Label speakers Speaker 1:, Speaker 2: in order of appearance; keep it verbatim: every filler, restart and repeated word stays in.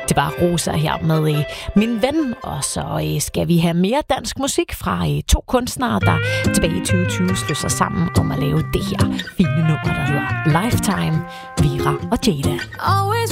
Speaker 1: Det var Rosa her med øh, Min Ven, og så øh, skal vi have mere dansk musik fra øh, to kunstnere, der tilbage i tyve tyve slog sig sammen om at lave det her fine nummer, der hedder Lifetime, Vera og Jada.